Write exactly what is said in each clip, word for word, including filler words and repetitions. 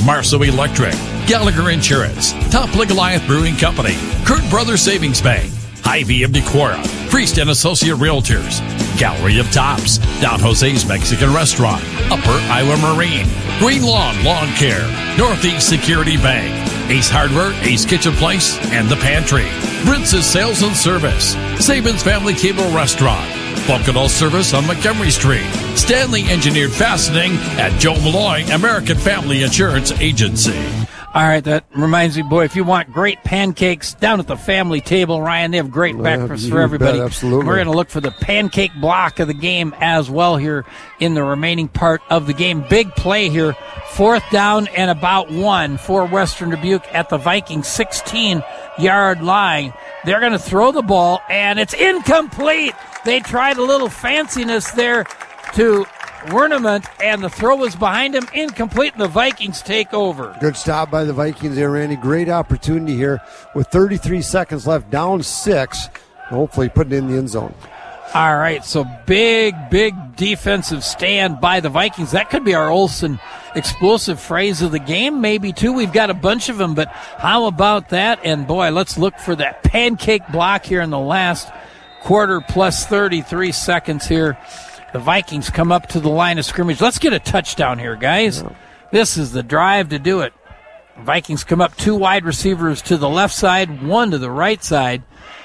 Marceau Electric, Gallagher Insurance, Toppling Goliath Brewing Company, Kurt Brothers Savings Bank, Hy-Vee of Decorah, Priest and Associate Realtors, Gallery of Tops, Don Jose's Mexican Restaurant, Upper Iowa Marine, Green Lawn Lawn Care, Northeast Security Bank, Ace Hardware, Ace Kitchen Place, and The Pantry, Britz's Sales and Service, Saban's Family Cable Restaurant, Bunkadal Service on Montgomery Street, Stanley Engineered Fastening at Joe Malloy American Family Insurance Agency. All right, that reminds me, boy, if you want great pancakes down at the family table, Ryan, they have great breakfast yeah, for everybody. Bet, absolutely. We're going to look for the pancake block of the game as well here in the remaining part of the game. Big play here, fourth down and about one for Western Dubuque at the Vikings sixteen-yard line. They're going to throw the ball, and it's incomplete. They tried a little fanciness there to Wernement, and the throw was behind him, incomplete, and the Vikings take over. Good stop by the Vikings there, Randy. Great opportunity here with thirty-three seconds left, down six, hopefully putting it in the end zone. All right, so big, big defensive stand by the Vikings. That could be our Olsen explosive phrase of the game, maybe, too. We've got a bunch of them, but how about that? And, boy, let's look for that pancake block here in the last quarter plus thirty-three seconds here. The Vikings come up to the line of scrimmage. Let's get a touchdown here, guys. Yeah. This is the drive to do it. Vikings come up, two wide receivers to the left side, one to the right side,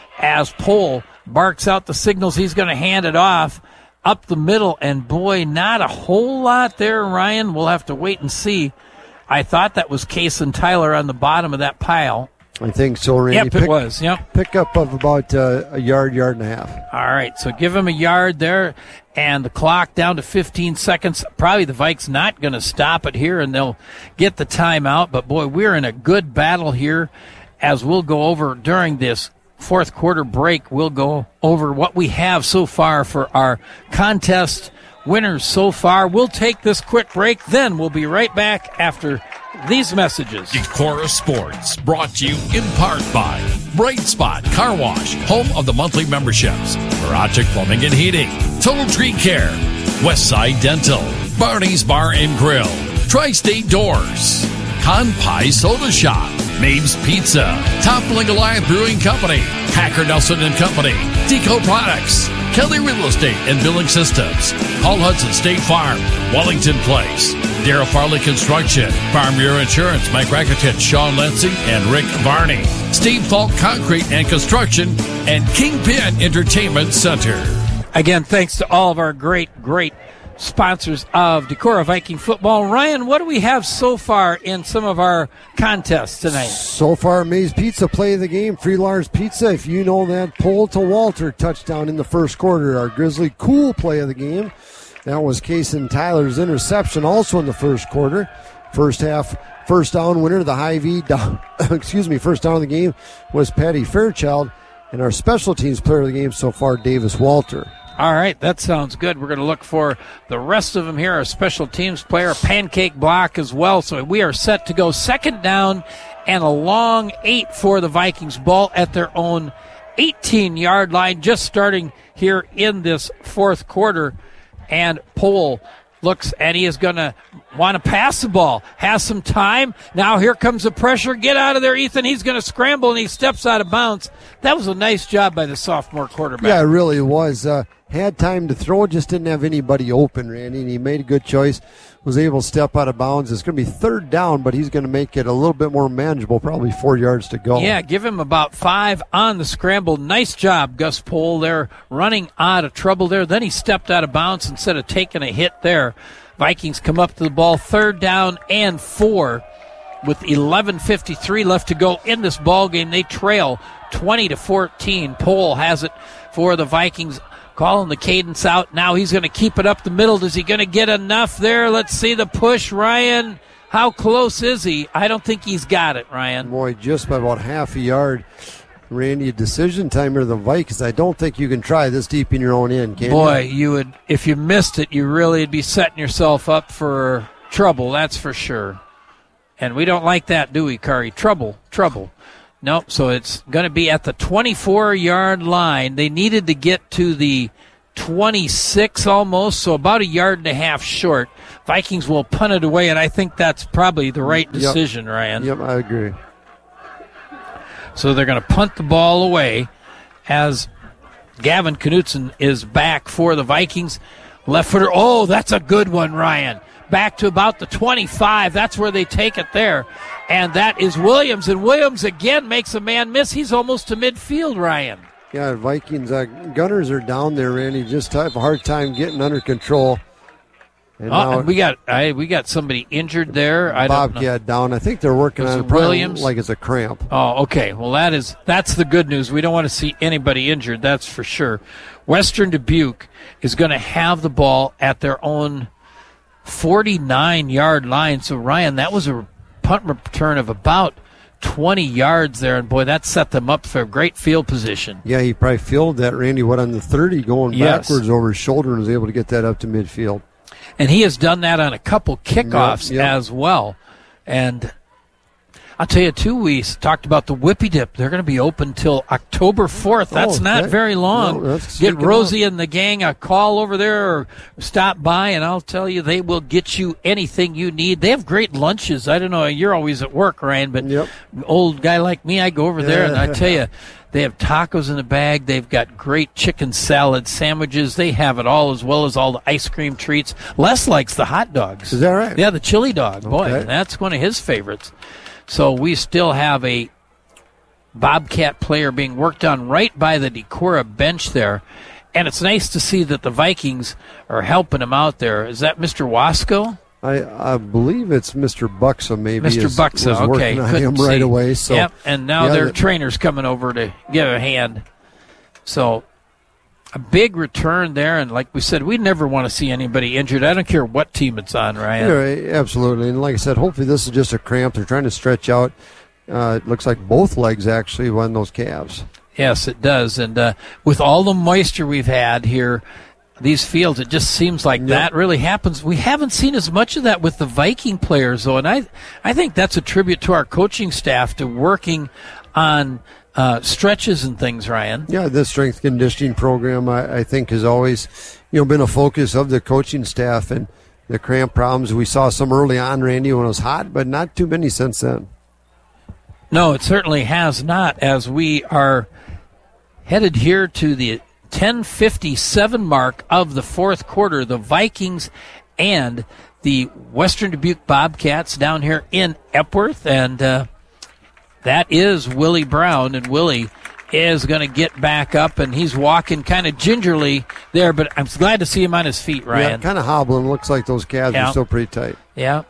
as Pohl barks out the signals. He's going to hand it off up the middle, and boy, not a whole lot there, Ryan. We'll have to wait and see. I thought that was Kason Tyler on the bottom of that pile. I think so, Randy. Yep, Pick, it was. Yep. Pickup of about uh, a yard, yard and a half. All right, so give him a yard there, and the clock down to fifteen seconds. Probably the Vikes not going to stop it here, and they'll get the timeout. But, boy, we're in a good battle here as we'll go over during this fourth quarter break. We'll go over what we have so far for our contest winners so far. We'll take this quick break, then we'll be right back after these messages. Decorah Sports, brought to you in part by Bright Spot Car Wash, home of the monthly memberships, Barachik Plumbing and Heating, Total Tree Care, Westside Dental, Barney's Bar and Grill, Tri-State Doors, Con Pie Soda Shop, Maeve's Pizza, Toppling Goliath Brewing Company, Hacker Nelson and Company, Deco Products, Kelly Real Estate and Billing Systems, Paul Hudson State Farm, Wellington Place, Darrell Farley Construction, Farm Bureau Insurance, Mike Rakitich, Sean Lansing, and Rick Varney, Steve Falk Concrete and Construction, and Kingpin Entertainment Center. Again, thanks to all of our great, great sponsors of Decorah Viking football. Ryan, what do we have so far in some of our contests tonight? So far, Maeve's Pizza play of the game. Free Lars Pizza, if you know that. Pohl to Walter touchdown in the first quarter. Our Grizzly Cool play of the game. That was Kason Tyler's interception also in the first quarter. First half, first down winner, the Hy-Vee down, excuse me, first down of the game was Patty Fairchild. And our special teams player of the game so far, Davis Walter. All right, that sounds good. We're going to look for the rest of them here. Our special teams player, pancake block as well. So we are set to go second down and a long eight for the Vikings. Ball at their own eighteen-yard line, just starting here in this fourth quarter. And Pohl looks, and he is going to want to pass the ball. Has some time. Now here comes the pressure. Get out of there, Ethan. He's going to scramble, and he steps out of bounds. That was a nice job by the sophomore quarterback. Yeah, it really was. Uh, had time to throw, just didn't have anybody open, Randy, and he made a good choice. Was able to step out of bounds. It's going to be third down, but he's going to make it a little bit more manageable, probably four yards to go. Yeah, give him about five on the scramble. Nice job, Gus Pohl there, running out of trouble there. Then he stepped out of bounds instead of taking a hit there. Vikings come up to the ball, third down and four with eleven fifty-three left to go in this ball game. They trail twenty to fourteen. Pohl has it for the Vikings. Calling the cadence out. Now he's going to keep it up the middle. Is he going to get enough there? Let's see the push. Ryan, how close is he? I don't think he's got it, Ryan. Boy, just by about half a yard. Randy, a decision timer of the Vikings. I don't think you can try this deep in your own end, can Boy, you? you would. If you missed it, you really would be setting yourself up for trouble, that's for sure. And we don't like that, do we, Curry? Trouble, trouble. Nope, so it's going to be at the twenty-four-yard line. They needed to get to the twenty-six almost, so about a yard and a half short. Vikings will punt it away, and I think that's probably the right decision, yep. Ryan. Yep, I agree. So they're going to punt the ball away as Gavin Knutson is back for the Vikings. Left footer. Oh, that's a good one, Ryan. Back to about the twenty-five. That's where they take it there. And that is Williams. And Williams again makes a man miss. He's almost to midfield, Ryan. Yeah, Vikings uh, Gunners are down there, Randy. Just have a hard time getting under control. And oh, now and we got I, we got somebody injured there. I Bobcat don't know. down. I think they're working Was on it it probably Williams? like it's a cramp. Oh, okay. Well, that is that's the good news. We don't want to see anybody injured. That's for sure. Western Dubuque is going to have the ball at their own forty-nine-yard line. So, Ryan, that was a punt return of about twenty yards there, and boy, that set them up for a great field position. Yeah, he probably fielded that, Randy, what, on the thirty, going Yes. backwards over his shoulder, and was able to get that up to midfield. And he has done that on a couple kickoffs Yep, yep. as well. And I'll tell you, too, we talked about the Whippy Dip. They're going to be open till October fourth. That's Oh, not that- very long. no, that's Get sneaking Rosie and the gang a call over there or stop by, and I'll tell you, they will get you anything you need. They have great lunches. I don't know, you're always at work, Ryan, but Yep. old guy like me, I go over there, and I tell you, they have tacos in a bag. They've got great chicken salad sandwiches. They have it all, as well as all the ice cream treats. Les likes the hot dogs. Is that right? Yeah, the chili dog. Boy, Okay. that's one of his favorites. So we still have a Bobcat player being worked on right by the Decorah bench there. And it's nice to see that the Vikings are helping him out there. Is that Mister Wasco? I, I believe it's Mister Buxa, maybe. Mister is, Buxa, was okay. working on him Couldn't right see. away. So, yep, and now yeah, their the- trainer's coming over to give a hand. So a big return there, and like we said, we never want to see anybody injured. I don't care what team it's on, Ryan. Yeah, absolutely. And like I said, hopefully this is just a cramp. They're trying to stretch out. Uh, it looks like both legs actually on those calves. Yes, it does. And uh, with all the moisture we've had here, these fields, it just seems like Yep. that really happens. We haven't seen as much of that with the Viking players, though, and I, I think that's a tribute to our coaching staff to working on uh, stretches and things, Ryan. Yeah, the strength conditioning program, I, I think, has always, you know, been a focus of the coaching staff, and the cramp problems. We saw some early on, Randy, when it was hot, but not too many since then. No, it certainly has not, as we are headed here to the ten fifty-seven mark of the fourth quarter. The Vikings and the Western Dubuque Bobcats down here in Epworth, and uh, that is Willie Brown, and Willie is going to get back up, and he's walking kind of gingerly there, but I'm glad to see him on his feet, Ryan. Yeah, kind of hobbling. Looks like those calves Yeah. are still pretty tight. Yeah.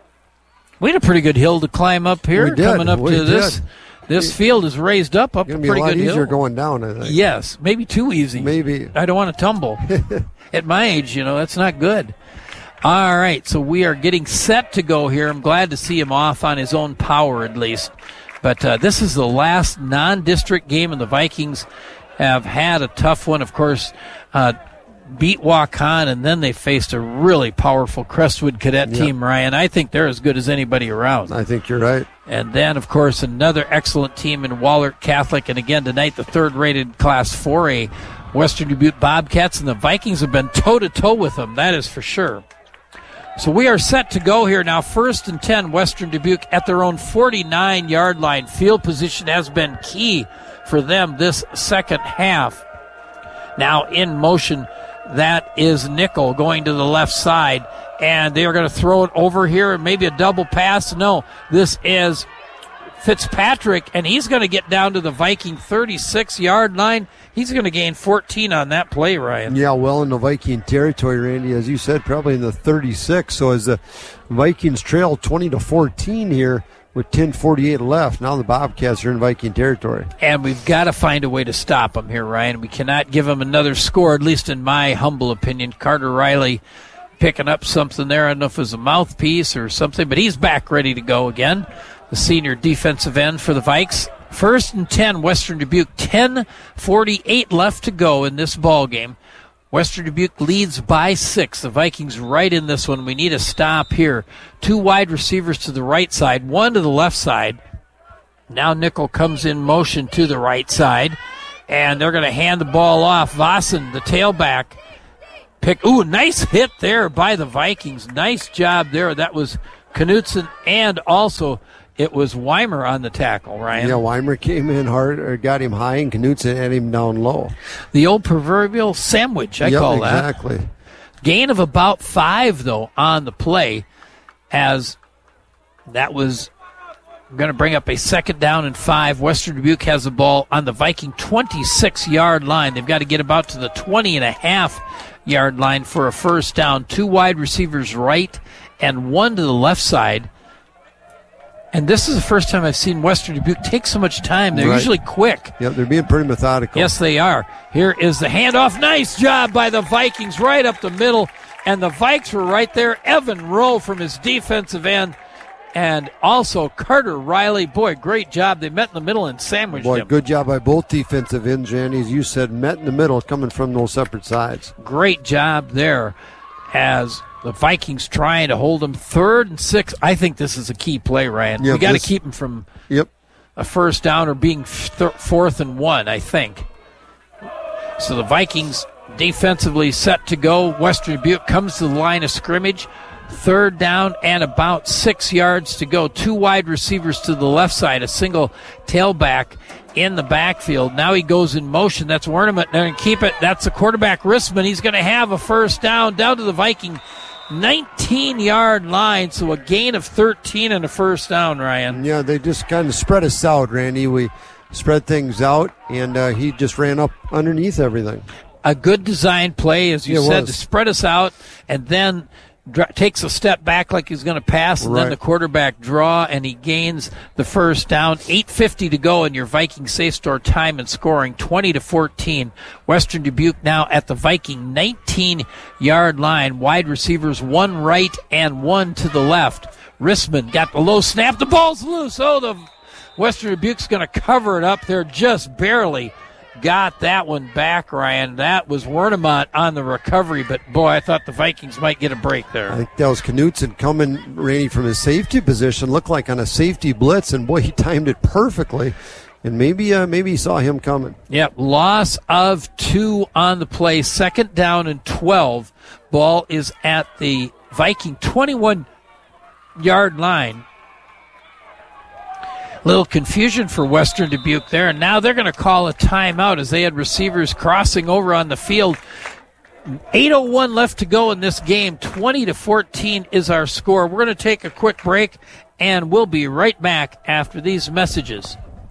We had a pretty good hill to climb up here. We did. Coming up We to this. did. This field is raised up, up It's a going to be a pretty lot good easier hill. going down, I think. Yes, maybe too easy. Maybe. I don't want to tumble. At my age, you know, that's not good. All right, so we are getting set to go here. I'm glad to see him off on his own power at least. But uh, this is the last non-district game, and the Vikings have had a tough one. Of course, uh, beat Waukon, and then they faced a really powerful Crestwood Cadet Yep. team, Ryan. I think they're as good as anybody around. I think you're right. And then, of course, another excellent team in Wahlert Catholic. And again, tonight, the third-rated Class four A Western Dubuque Bobcats. And the Vikings have been toe-to-toe with them, that is for sure. So we are set to go here now. First and ten, Western Dubuque at their own forty-nine-yard line. Field position has been key for them this second half. Now in motion, that is Nickel going to the left side. And they are going to throw it over here and maybe a double pass. No, this is Fitzpatrick, and he's going to get down to the Viking thirty-six-yard line. He's going to gain fourteen on that play, Ryan. Yeah, well in the Viking territory, Randy, as you said, probably in the thirty-six. So as the Vikings trail twenty to fourteen here with ten forty-eight left, now the Bobcats are in Viking territory. And we've got to find a way to stop them here, Ryan. We cannot give them another score, at least in my humble opinion. Carter Riley picking up something there. I don't know if it was a mouthpiece or something, but he's back ready to go again. The senior defensive end for the Vikes. First and ten, Western Dubuque. ten forty-eight left to go in this ball game. Western Dubuque leads by six. The Vikings right in this one. We need a stop here. Two wide receivers to the right side, one to the left side. Now Nickel comes in motion to the right side. And they're going to hand the ball off. Vossen, the tailback, pick. Ooh, nice hit there by the Vikings. Nice job there. That was Knutson, and also it was Weimer on the tackle, Ryan. Yeah, Weimer came in hard, or got him high, and Knutson had him down low. The old proverbial sandwich, I yep, call exactly. that. Exactly. Gain of about five, though, on the play, as that was going to bring up a second down and five. Western Dubuque has the ball on the Viking twenty-six-yard line. They've got to get about to the twenty and a half yard line for a first down. Two wide receivers right and one to the left side. And this is the first time I've seen Western Dubuque take so much time. They're right. usually quick. Yep, they're being pretty methodical. Yes, they are. Here is the handoff. Nice job by the Vikings right up the middle. And the Vikes were right there. Evan Rowe from his defensive end. And also Carter Riley. Boy, great job. They met in the middle and sandwiched Boy, him. good job by both defensive ends, Randy. As you said, met in the middle, coming from those separate sides. Great job there as the Vikings trying to hold them. Third and six. I think this is a key play, Ryan. Yep, we got to this, keep them from yep. a first down or being th- fourth and one, I think. So the Vikings defensively set to go. Western Dubuque comes to the line of scrimmage. Third down and about six yards to go. Two wide receivers to the left side, a single tailback in the backfield. Now he goes in motion. That's Werneman. They're going to keep it. That's the quarterback, Rissman. He's going to have a first down down to the Viking nineteen-yard line, so a gain of thirteen and a first down, Ryan. Yeah, they just kind of spread us out, Randy. We spread things out, and uh, he just ran up underneath everything. A good design play, as you yeah, said, was. to spread us out, and then dr- takes a step back like he's going to pass, and right. then the quarterback draw, and he gains the first down. eight fifty to go in your Viking Safe Store time and scoring, twenty to fourteen. Western Dubuque now at the Viking nineteen-yard line. Wide receivers, one right and one to the left. Rissman got the low snap. The ball's loose. Oh, the Western Dubuque's going to cover it up there just barely. Got that one back, Ryan. That was Wernemont on the recovery, but boy, I thought the Vikings might get a break there. I think that was Knutson coming, Randy, from his safety position. Looked like on a safety blitz, and boy, he timed it perfectly. And maybe uh, maybe he saw him coming. Yep, loss of two on the play. Second down and twelve. Ball is at the Viking twenty-one-yard line. Little confusion for Western Dubuque there, and now they're going to call a timeout as they had receivers crossing over on the field. eight oh one left to go in this game. twenty to fourteen is our score. We're going to take a quick break, and we'll be right back after these messages.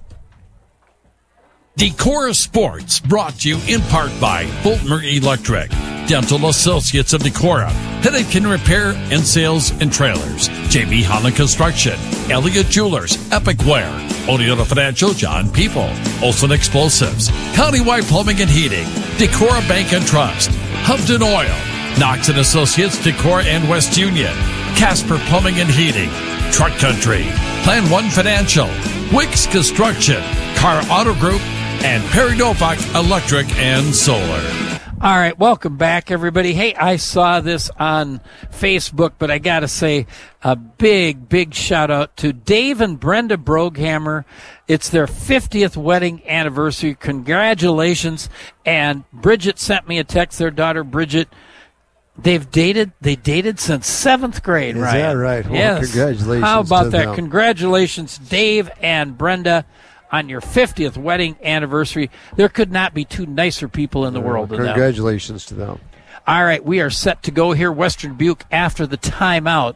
Decora Sports brought to you in part by Boltmer Electric, Dental Associates of Decora, Headache and Repair and Sales and Trailers, J B Holland Construction, Elliott Jewelers, Epic Wear, Oneota Financial, John People, Olson Explosives, Countywide Plumbing and Heating, Decora Bank and Trust, Humpton Oil, Knox and Associates, Decora and West Union, Casper Plumbing and Heating, Truck Country, Plan One Financial, Wicks Construction, Car Auto Group, and Perry Novak Electric and Solar. All right, welcome back, everybody. Hey, I saw this on Facebook, but I got to say a big, big shout-out to Dave and Brenda Broghammer. It's their fiftieth wedding anniversary. Congratulations. And Bridget sent me a text, their daughter Bridget. They've dated, they dated since seventh grade, Is Ryan. that right? Well, yes. Congratulations. How about to that? them. Congratulations, Dave and Brenda, on your fiftieth wedding anniversary. There could not be two nicer people in the world than them. Congratulations to them. All right, we are set to go here. Western Dubuque after the timeout.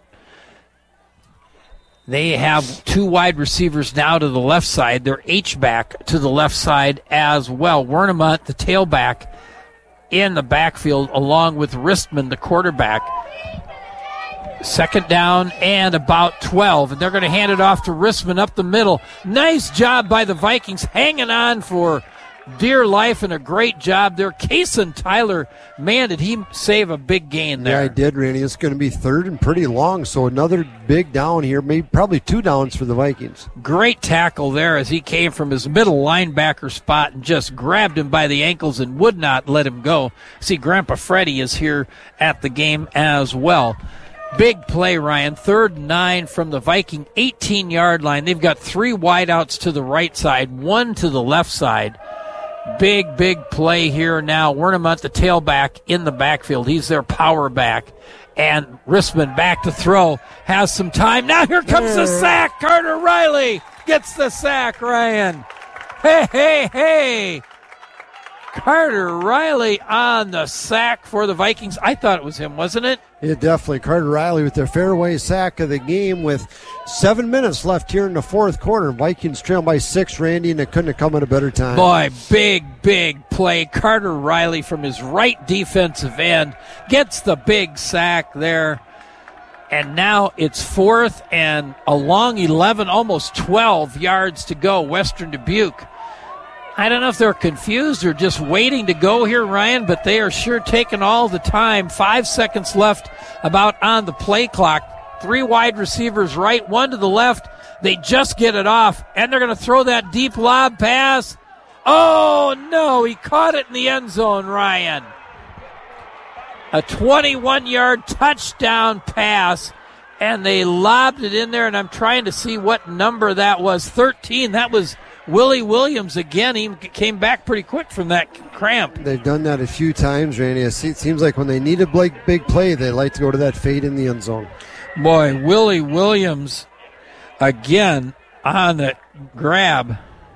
They have two wide receivers now to the left side. Their H-back to the left side as well. Wernemont, the tailback, in the backfield, along with Ristman, the quarterback. Second down and about twelve, and they're going to hand it off to Rissman up the middle. Nice job by the Vikings, hanging on for dear life, and a great job there. Kason Tyler, man, did he save a big gain there. Yeah, I did, Randy. It's going to be third and pretty long, so another big down here, maybe probably two downs for the Vikings. Great tackle there as he came from his middle linebacker spot and just grabbed him by the ankles and would not let him go. See, Grandpa Freddie is here at the game as well. Big play, Ryan. Third and nine from the Viking eighteen-yard line. They've got three wideouts to the right side, one to the left side. Big, big play here now. Wernemuth, the tailback in the backfield. He's their power back. And Rissman back to throw. Has some time. Now here comes the sack. Carter Riley gets the sack, Ryan. Hey, hey, hey. Carter Riley on the sack for the Vikings. I thought it was him, wasn't it? Yeah, definitely. Carter Riley with their fairway sack of the game with seven minutes left here in the fourth quarter. Vikings trail by six, Randy, and it couldn't have come at a better time. Boy, big, big play. Carter Riley from his right defensive end gets the big sack there. And now it's fourth and a long eleven, almost twelve yards to go. Western Dubuque. I don't know if they're confused or just waiting to go here, Ryan, but they are sure taking all the time. Five seconds left about on the play clock. Three wide receivers right, one to the left. They just get it off, and they're going to throw that deep lob pass. Oh, no, he caught it in the end zone, Ryan. A twenty-one-yard touchdown pass, and they lobbed it in there, and I'm trying to see what number that was. thirteen, that was Willie Williams again. He came back pretty quick from that cramp. They've done that a few times, Randy. It seems like when they need a big, big play, they like to go to that fade in the end zone. Boy, Willie Williams again on the grab.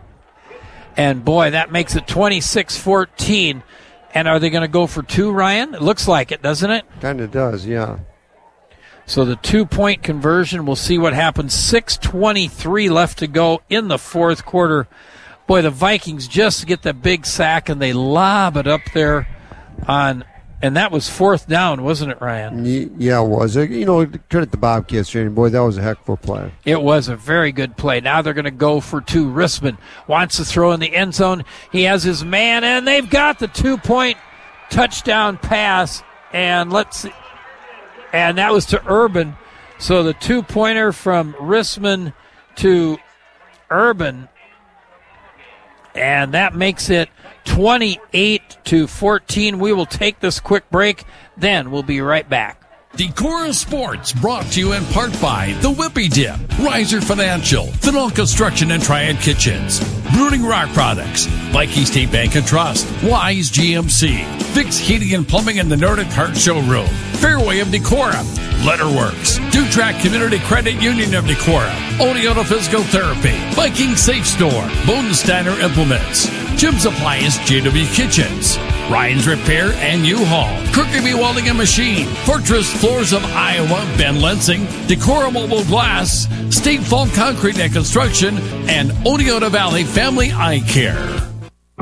And, boy, that makes it twenty-six fourteen. And are they going to go for two, Ryan? It looks like it, doesn't it? Kind of does, yeah. So the two-point conversion, we'll see what happens. six twenty-three left to go in the fourth quarter. Boy, the Vikings just get the big sack, and they lob it up there on, and that was fourth down, wasn't it, Ryan? Yeah, it was. You know, credit the Bobcats, Randy. Boy, that was a heck of a play. It was a very good play. Now they're going to go for two. Rissman wants to throw in the end zone. He has his man, and they've got the two-point touchdown pass, and let's see. And that was to Urban. So the two-pointer from Rissman to Urban. And that makes it twenty-eight to fourteen. We will take this quick break. Then we'll be right back. Decorah Sports brought to you in part by The Whippy Dip, Riser Financial, Thinall Construction and Triad Kitchens, Brooding Rock Products, Viking State Bank and Trust, Wise G M C, Fix Heating and Plumbing in the Nordic Heart Showroom, Fairway of Decorah, Letterworks, Dutrack Community Credit Union of Decorah, Oneota Physical Therapy, Viking Safe Store, Bodensteiner Implements, Jim's Appliance, J W Kitchens, Ryan's Repair and U-Haul, Kirkby Welding and Machine, Fortress Floors of Iowa, Ben Lensing, Decorah Mobile Glass, State Fall Concrete and Construction, and Oneota Valley Family Eye Care.